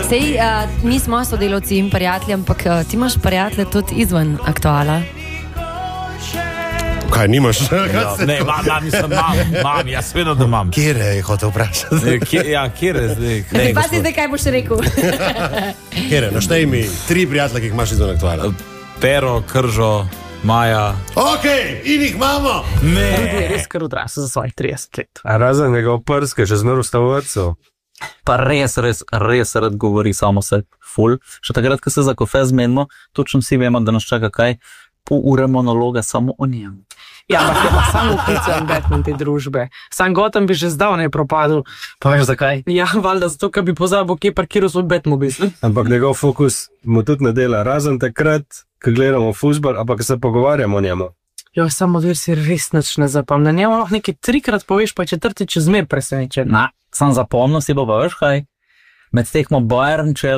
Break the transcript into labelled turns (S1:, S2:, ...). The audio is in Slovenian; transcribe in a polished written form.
S1: Sej, mi smo sodelavci in prijatelji, ampak ti imaš prijatelje tudi izven aktuala.
S2: Kaj, nimaš?
S3: Ne, imam, jaz vedno, da imam.
S2: Kjere je hotel vprašati?
S3: Kjere zdaj?
S1: Pazi zdaj, kaj boš rekel.
S2: Kjere, naštej mi 3 prijatelje, ki jih imaš izven aktuala.
S3: Pero, Kržo, Maja.
S2: Ok, in jih imamo!
S3: Ne.
S4: Rudi je res kar odrasel za svojih 30 let.
S5: A razen njegov prske, že zmer ustavovaco.
S6: Pa res rad govori samo se ful. Še takrat, ko se za kofe zmenimo, točno vsi vemo, da nas čaka kaj, pol ure monologa samo o njem.
S4: Ja, ampak je pa samo upican Batman te družbe. Sam Gotham bi že zdavnaj propadel.
S6: Pa veš zakaj?
S4: Ja, valjda zato, ker bi pozabil, kje parkiral svoj Batmobil.
S5: Ampak njegov fokus mu tudi ne dela. Razen takrat, ko gledamo fuzbal, ampak se pogovarjamo o njemu.
S4: Jo, samo dver si res nič ne zapomne. Njemu lahko nekaj 3-krat poveš, pa 4-tič zmer presenečen.
S6: Sam zapomnil si bo pa veš kaj. Med tekmo Bayern,